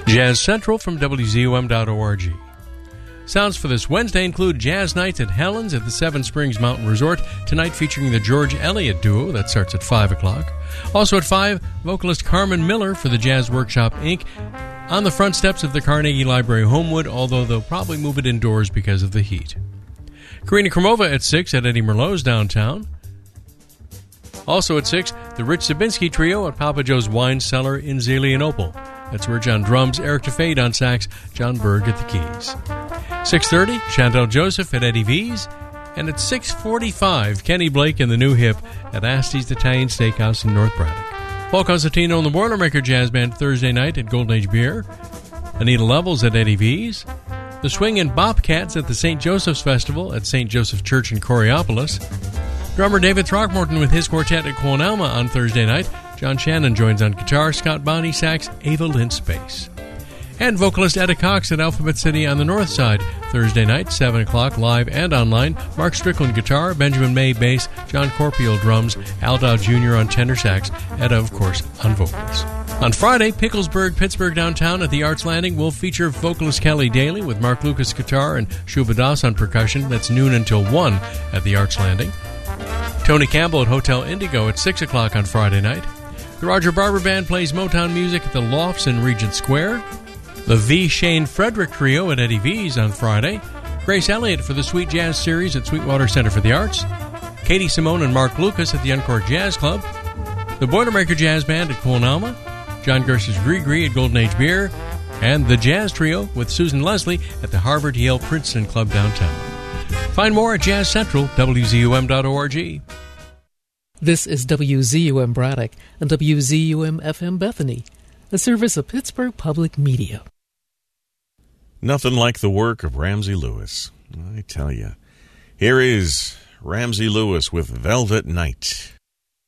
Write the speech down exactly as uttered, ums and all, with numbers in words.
Jazz Central from W Z U M dot org. Sounds for this Wednesday include Jazz Nights at Helen's at the Seven Springs Mountain Resort, tonight featuring the George Elliott Duo. That starts at five o'clock. Also at five, vocalist Carmen Miller for the Jazz Workshop, Incorporated on the front steps of the Carnegie Library Homewood, although they'll probably move it indoors because of the heat. Karina Kromova at six at Eddie Merlot's downtown. Also at six, the Rich Zabinski Trio at Papa Joe's Wine Cellar in Zelienople. That's Rich on drums, Eric DeFade on sax, John Berg at the keys. six thirty, Chantel Joseph at Eddie V's. And at six forty-five, Kenny Blake and the New Hip at Asti's Italian Steakhouse in North Braddock. Paul Constantino and the Boilermaker Jazz Band Thursday night at Golden Age Beer. Anita Levels at Eddie V's. The Swing and Bobcats at the Saint Joseph's Festival at Saint Joseph Church in Coriopolis. Drummer David Throckmorton with his quartet at Quonalma on Thursday night. John Shannon joins on guitar, Scott Bonney sax, Ava Lintz bass. And vocalist Etta Cox at Alphabet City on the North Side, Thursday night, seven o'clock, live and online. Mark Strickland guitar, Benjamin May bass, John Corpiel drums, Al Dow Junior on tenor sax, Etta, of course, on vocals. On Friday, Picklesburg, Pittsburgh downtown at the Arts Landing will feature vocalist Kelly Daly with Mark Lucas guitar and Shuba Das on percussion. That's noon until one at the Arts Landing. Tony Campbell at Hotel Indigo at six o'clock on Friday night. The Roger Barber Band plays Motown music at the Lofts in Regent Square. The V. Shane Frederick Trio at Eddie V's on Friday. Grace Elliott for the Sweet Jazz Series at Sweetwater Center for the Arts. Katie Simone and Mark Lucas at the Uncorked Jazz Club. The Boilermaker Jazz Band at Quonalma. John Gersh's Gree at Golden Age Beer. And the Jazz Trio with Susan Leslie at the Harvard Yale Princeton Club downtown. Find more at Jazz Central, W Z U M dot org. This is W Z U M Braddock and W Z U M F M Bethany, a service of Pittsburgh Public Media. Nothing like the work of Ramsey Lewis, I tell you. Here is Ramsey Lewis with Velvet Night.